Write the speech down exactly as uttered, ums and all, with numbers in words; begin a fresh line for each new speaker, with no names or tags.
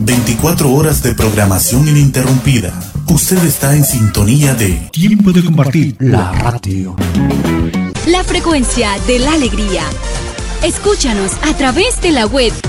veinticuatro horas de programación ininterrumpida. Usted está en sintonía de
Tiempo de Compartir, la radio.
La frecuencia de la alegría. Escúchanos a través de la web